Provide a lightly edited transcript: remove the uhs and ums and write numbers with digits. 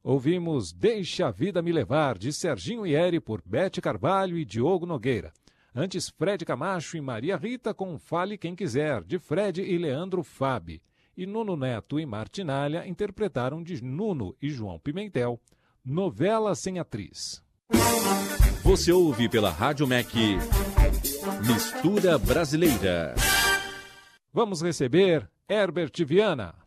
Ouvimos Deixa a Vida Me Levar, de Serginho Ieri, por Bete Carvalho e Diogo Nogueira. Antes, Fred Camacho e Maria Rita com Fale Quem Quiser, de Fred e Leandro Fabi. E Nuno Neto e Martinalha interpretaram de Nuno e João Pimentel, Novela Sem Atriz. Você ouve pela Rádio MEC Mistura Brasileira. Vamos receber Herbert Viana.